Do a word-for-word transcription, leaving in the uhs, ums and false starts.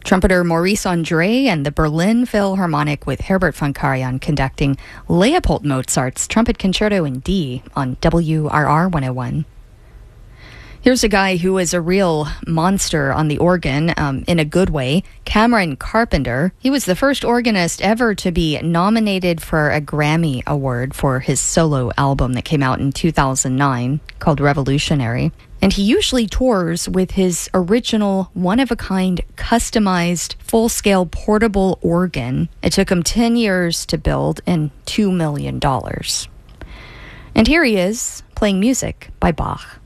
Trumpeter Maurice Andre and the Berlin Philharmonic with Herbert von Karajan conducting Leopold Mozart's Trumpet Concerto in D on W R R one oh one. Here's a guy who is a real monster on the organ, um, in a good way. Cameron Carpenter. He was the first organist ever to be nominated for a Grammy Award for his solo album that came out in two thousand nine called Revolutionary. And he usually tours with his original, one-of-a-kind, customized, full-scale portable organ. It took him ten years to build and two million dollars. And here he is, playing music by Bach.